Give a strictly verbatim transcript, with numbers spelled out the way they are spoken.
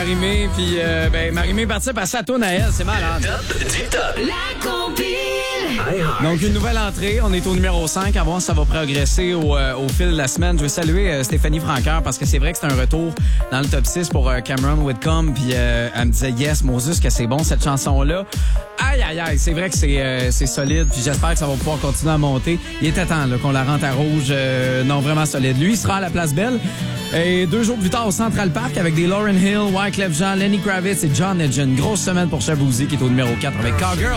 Marie-Mé. Puis, euh, ben, Marie-Mé participe à sa tourne à elle. C'est malade. Top du top. La compile. Donc, une nouvelle entrée. On est au numéro cinq. À voir si ça va progresser au, euh, au fil de la semaine. Je veux saluer euh, Stéphanie Franqueur parce que c'est vrai que c'est un retour dans le top six pour euh, Cameron Whitcomb. Puis, euh, elle me disait, yes, Moses, que c'est bon, cette chanson-là. Aïe, aïe, aïe. C'est vrai que c'est, euh, c'est solide. Puis, j'espère que ça va pouvoir continuer à monter. Il était temps là, qu'on la rentre à rouge. Euh, non, vraiment solide. Lui, il sera à la Place Belle. Et deux jours plus tard, au Central Park, avec des Lauryn Hill, Wyclef Jean, Lenny Kravitz et John Legend. Grosse semaine pour Shaboozey, qui est au numéro quatre avec Cowgirl.